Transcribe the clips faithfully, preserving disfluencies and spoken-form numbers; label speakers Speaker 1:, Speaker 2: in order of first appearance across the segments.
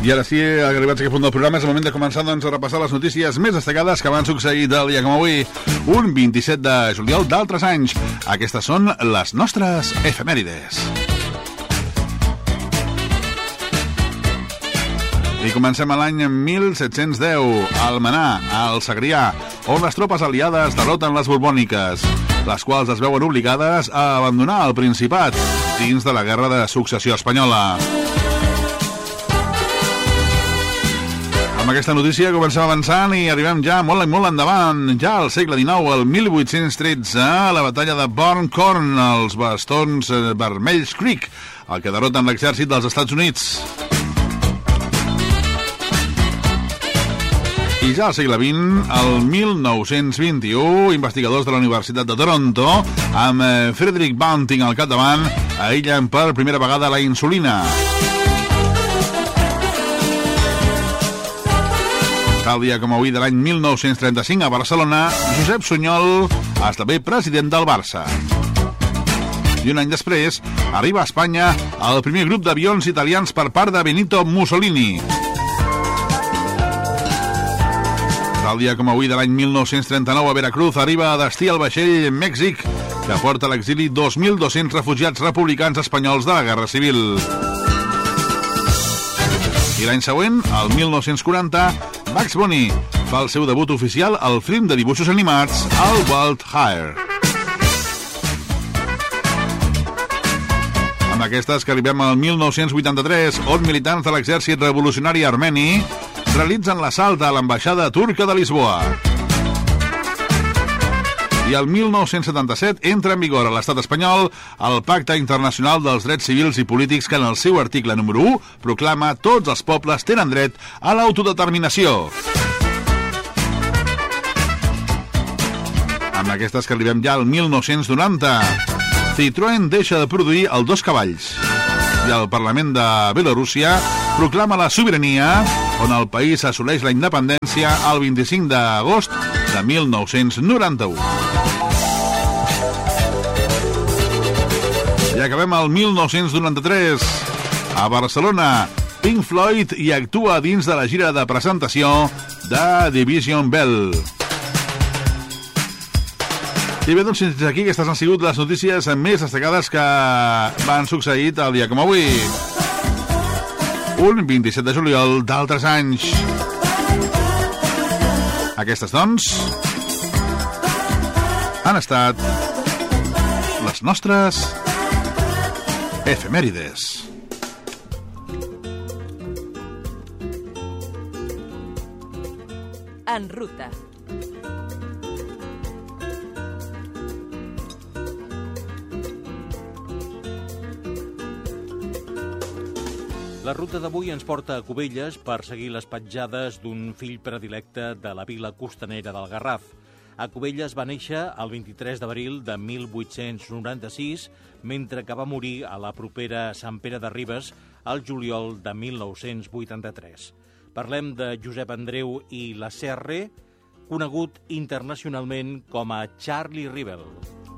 Speaker 1: I ara sí, arribats a aquest punt del programa, és el moment de començar doncs, a repassar les notícies més destacades que van succeir del dia com avui, un vint-i-set de juliol d'altres anys. Aquestes són les nostres efemèrides. I comencem a l'any mil set-cents deu, a Almenar, al Segrià, on les tropes aliades derroten les borbòniques, les quals es veuen obligades a abandonar el Principat dins de la Guerra de Successió Espanyola. Amb aquesta notícia comencem avançant i arribem ja molt i molt endavant, ja al segle dinou, el mil vuit-cents tretze, a la batalla de Burn Corn, als bastons Vermells Creek, el que derroten l'exèrcit dels Estats Units. I ja al segle vint, el mil nou-cents vint-i-u, investigadors de la Universitat de Toronto, amb Frederick Banting al capdavant, aïllen per primera vegada la insulina. Tal dia com avui de l'any mil nou-cents trenta-cinc, a Barcelona, Josep Sunyol esdevé president del Barça. I un any després, arriba a Espanya el primer grup d'avions italians per part de Benito Mussolini. Tal dia com avui de l'any mil nou-cents trenta-nou, a Veracruz, arriba a destí el vaixell Mèxic, que porta a l'exili dos mil dos-cents refugiats republicans espanyols de la Guerra Civil. I l'any següent, el mil nou-cents quaranta, Bugs Bunny fa el seu debut oficial al film de dibuixos animats, el Wild Hare. Amb aquestes que arribem al mil nou-cents vuitanta-tres, on militants de l'exèrcit revolucionari armeni realitzen l'assalt a l'ambaixada turca de Lisboa. I el mil nou-cents setanta-set entra en vigor a l'estat espanyol el Pacte Internacional dels Drets Civils i Polítics, que en el seu article número u proclama tots els pobles tenen dret a l'autodeterminació. Amb aquestes que arribem ja al mil nou-cents noranta, Citroën deixa de produir el dos cavalls i el Parlament de Bielorússia proclama la sobirania, on el país assoleix la independència el vint-i-cinc d'agost de mil nou-cents noranta-u. I acabem al mil nou-cents noranta-tres. A Barcelona, Pink Floyd hi actua dins de la gira de presentació de Division Bell. I bé, doncs, fins aquí aquestes han sigut les notícies més destacades que van succeir el dia com avui, un vint-i-set de juliol d'altres anys. Aquestes, doncs, han estat les nostres efemèrides.
Speaker 2: En ruta.
Speaker 3: La ruta d'avui ens porta a Cubelles per seguir les petjades d'un fill predilecte de la vila costanera del Garraf. A Cubelles va néixer el vint-i-tres d'abril de mil vuit-cents noranta-sis, mentre que va morir a la propera Sant Pere de Ribes al juliol de mil nou-cents vuitanta-tres. Parlem de Josep Andreu i la Serre, conegut internacionalment com a Charlie Rivel.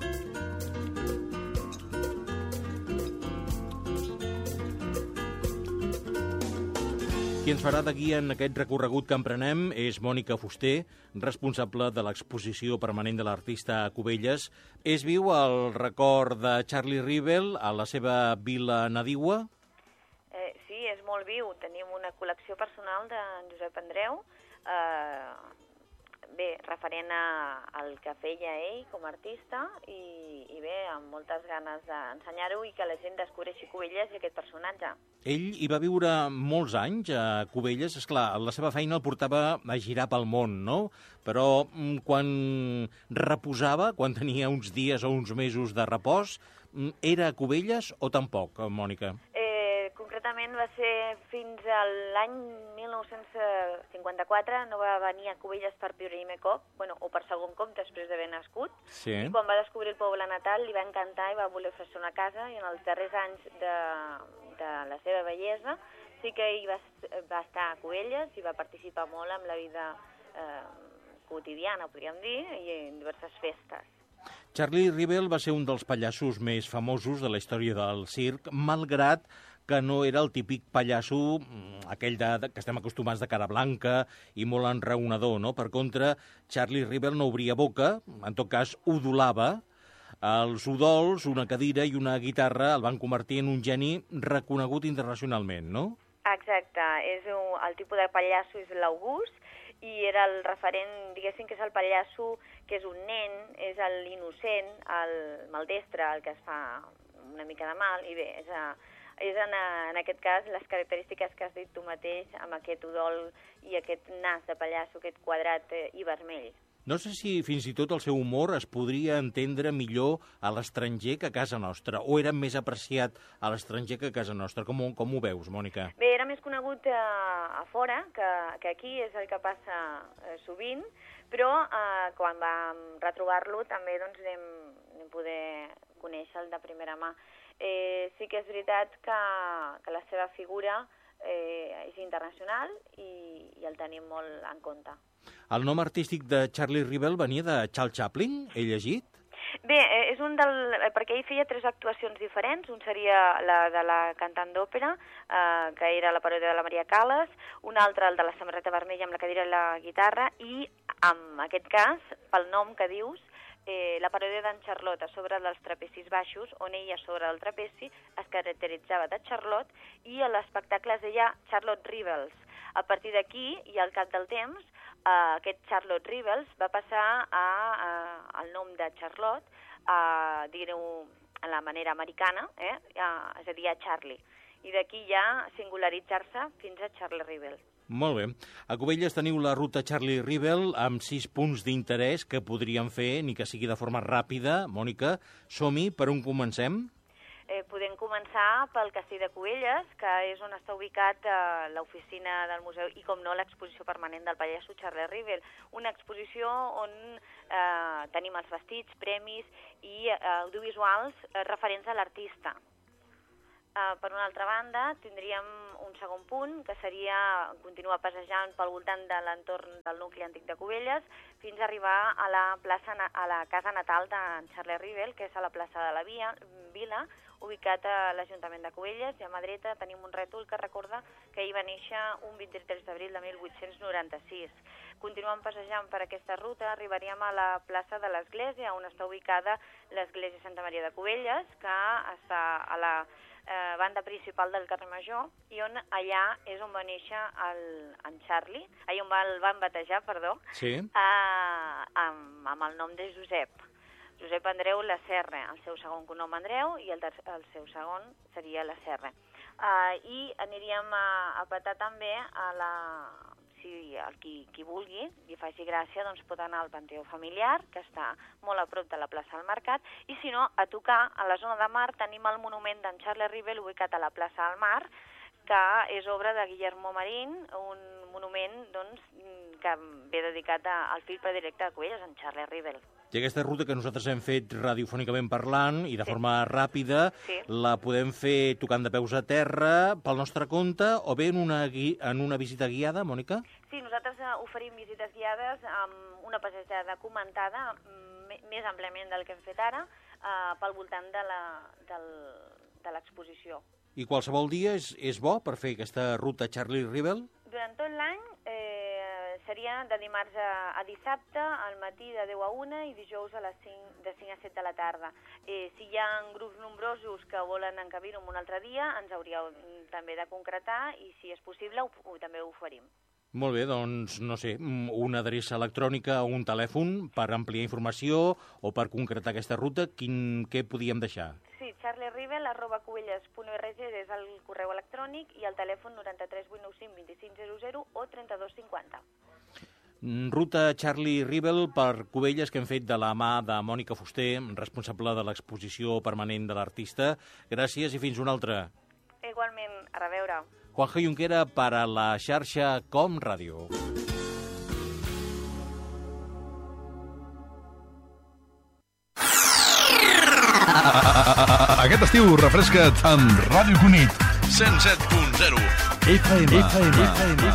Speaker 3: Qui ens farà de guia en aquest recorregut que emprenem és Mònica Fuster, responsable de l'exposició permanent de l'artista a Cubelles. És viu el record de Charlie Rivel a la seva vila nadiua?
Speaker 4: Eh, sí, és molt viu. Tenim una col·lecció personal de Josep Andreu, eh, bé, referent a, al que feia ell com a artista i, i bé, amb moltes ganes d'ensenyar-ho i que la gent descobreixi Cubelles i aquest personatge.
Speaker 3: Ell hi va viure molts anys a Cubelles. Esclar, la seva feina el portava a girar pel món, no? Però quan reposava, quan tenia uns dies o uns mesos de repòs, era a Cubelles o tampoc, Mònica?
Speaker 4: Eh, concretament va ser fins a l'any mil nou-cents cinquanta-quatre, no va venir a Cubelles per primer cop, bueno, o per segon cop després d'haver nascut.
Speaker 3: Sí.
Speaker 4: I quan va descobrir el poble natal li va encantar i va voler fer-se una casa, i en els darrers anys de, de la seva bellesa sí que ell va, va estar a Cubelles i va participar molt en la vida eh, quotidiana, podríem dir, i en diverses festes.
Speaker 3: Charlie Rivel va ser un dels pallassos més famosos de la història del circ, malgrat que no era el típic pallasso aquell de, de, que estem acostumats de cara blanca i molt enraonador, no? Per contra, Charlie Rivel no obria boca, en tot cas udolava. Els udols, una cadira i una guitarra el van convertir en un geni reconegut internacionalment, no?
Speaker 4: Exacte, és un, el tipus de pallasso és l'August, i era el referent, diguéssim que és el pallasso que és un nen, és l'innocent, el maldestre, el que es fa una mica de mal, i bé, és, a, és en, a, en aquest cas les característiques que has dit tu mateix, amb aquest udol i aquest nas de pallasso, aquest quadrat eh, i vermell.
Speaker 3: No sé si fins i tot el seu humor es podria entendre millor a l'estranger que a casa nostra, o era més apreciat a l'estranger que a casa nostra. Com, com ho veus, Mònica?
Speaker 4: Bé, era més conegut a, a fora que, que aquí, és el que passa eh, sovint, però eh, quan vam retrobar-lo també doncs, anem, anem poder conèixer-lo de primera mà. Eh, sí que és veritat que, que la seva figura eh, és internacional i, i el tenim molt en compte.
Speaker 3: El nom artístic de Charlie Rivel venia de Charles Chaplin, he llegit?
Speaker 4: Bé, és un del... perquè ell feia tres actuacions diferents. Un seria la de la cantant d'òpera, eh, que era la paròdia de la Maria Callas, un altre el de la samarreta vermella amb la cadira i la guitarra, i en aquest cas, pel nom que dius, eh, la paròdia d'en Charlot a sobre dels trapecis baixos, on ella sobre el trapeci es caracteritzava de Charlotte, i a l'espectacle es deia Charlotte Rivels. A partir d'aquí, i al cap del temps, Uh, aquest Charlotte Rivels va passar a, a, al nom de Charlotte, a dir-ho a la manera americana, eh? a, és a dir, a Charlie. I d'aquí ja singularitzar-se fins a Charlie Rivel.
Speaker 3: Molt bé. A Cubelles teniu la ruta Charlie Rivel amb sis punts d'interès que podríem fer, ni que sigui de forma ràpida. Mònica, som-hi, per on comencem?
Speaker 4: Eh, podem començar pel Castell de Cubelles, que és on està ubicat eh, l'oficina del museu i, com no, l'exposició permanent del pallasso Charlie Rivel. Una exposició on eh, tenim els vestits, premis i eh, audiovisuals eh, referents a l'artista. Eh, per una altra banda, tindríem un segon punt, que seria continuar passejant pel voltant de l'entorn del nucli antic de Cubelles fins a arribar a la, plaça, a la casa natal d'en Charlie Rivel, que és a la plaça de la Via, Vila, ubicat a l'Ajuntament de Cubelles, i a mà dreta tenim un rètol que recorda que ell va néixer un vint-i-tres d'abril de mil vuit-cents noranta-sis. Continuant passejant per aquesta ruta, arribaríem a la plaça de l'Església, on està ubicada l'Església Santa Maria de Cubelles, que està a la eh, banda principal del carrer Major, i on allà és on va néixer el, en Charlie, allà on va, el van batejar, perdó,
Speaker 3: sí.
Speaker 4: eh, amb, amb el nom de Josep. Josep Andreu Lacerre, el seu segon cognom Andreu, i el, el seu segon seria Lacerre. Uh, I aniríem a, a petar també a la... Si el qui, qui vulgui, li faci gràcia, doncs pot anar al Panteó Familiar, que està molt a prop de la plaça del Mercat, i si no, a tocar, a la zona de Mar, tenim el monument d'en Charlie Rivel ubicat a la plaça del Mar, que és obra de Guillermo Marín, un monument doncs, que ve dedicat al fill predilecte de Cubelles, en Charlie Rivel.
Speaker 3: I aquesta ruta que nosaltres hem fet radiofònicament parlant i de sí. forma ràpida, sí. la podem fer tocant de peus a terra pel nostre compte o bé en una, gui... en una visita guiada, Mònica?
Speaker 4: Sí, nosaltres oferim visites guiades amb una passejada comentada més àmpliament del que hem fet ara eh, pel voltant de la, del, de l'exposició.
Speaker 3: I qualsevol dia és, és bo per fer aquesta ruta Charlie Rivel?
Speaker 4: Durant tot l'any eh, seria de dimarts a, a dissabte, al matí de deu a una i dijous a les cinc, de cinc a set de la tarda. Eh, si hi ha grups nombrosos que volen encabir-ho en un altre dia, ens hauríeu també de concretar i, si és possible, ho, ho, també ho oferim.
Speaker 3: Molt bé, doncs, no sé, una adreça electrònica o un telèfon per ampliar informació o per concretar aquesta ruta, quin, què podíem deixar?
Speaker 4: Sí, charlierrivel arroba cubelles punt org és el correu electrònic i el telèfon noranta-tres vuit nou cinc vint cinc zero zero o trenta-dos cinquanta.
Speaker 3: Ruta Charlie Rivel per Cubelles que hem fet de la mà de Mònica Fuster, responsable de l'exposició permanent de l'artista. Gràcies i fins una altra.
Speaker 4: Igualment, a reveure.
Speaker 3: Juanjo Junquera per a la xarxa Com Ràdio.
Speaker 1: Aquest estiu refresca't amb Ràdio Cunit cent set punt zero F M. F M.